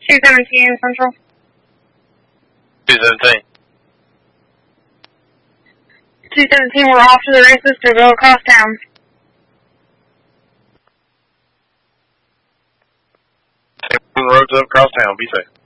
217 Central. 217. 217, we're off to the races to go across town. Roads up across town. Be safe.